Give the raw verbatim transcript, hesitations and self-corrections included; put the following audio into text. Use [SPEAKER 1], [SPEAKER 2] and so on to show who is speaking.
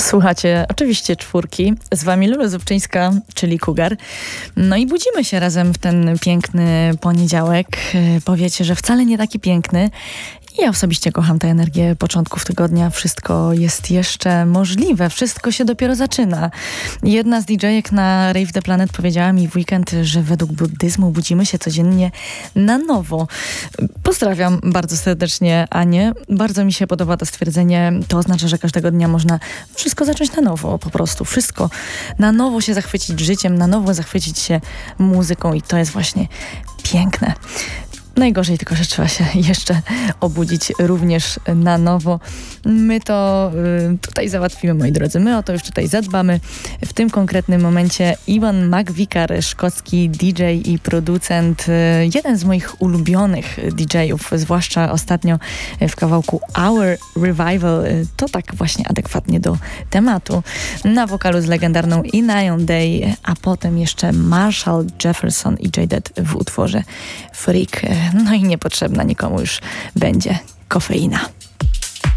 [SPEAKER 1] Słuchacie oczywiście Czwórki. Z wami Lulu Zubczyńska, czyli Cougar. No i budzimy się razem w ten piękny poniedziałek. Powiecie, że wcale nie taki piękny. Ja osobiście kocham tę energię początków tygodnia. Wszystko jest jeszcze możliwe. Wszystko się dopiero zaczyna. Jedna z didżejek na Rave the Planet powiedziała mi w weekend, że według buddyzmu budzimy się codziennie na nowo. Pozdrawiam bardzo serdecznie Anię. Bardzo mi się podoba to stwierdzenie. To oznacza, że każdego dnia można wszystko zacząć na nowo. Po prostu wszystko. Na nowo się zachwycić życiem, na nowo zachwycić się muzyką i to jest właśnie piękne. Najgorzej tylko, że trzeba się jeszcze obudzić również na nowo. My to y, tutaj załatwimy, moi drodzy. My o to już tutaj zadbamy. W tym konkretnym momencie Iwan McVicar, szkocki D J i producent, y, jeden z moich ulubionych D J-ów, zwłaszcza ostatnio w kawałku Our Revival. Y, to tak właśnie adekwatnie do tematu. Na wokalu z legendarną Inaion Day, a potem jeszcze Marshall Jefferson i J-Det w utworze Freak. No i niepotrzebna nikomu już będzie kofeina.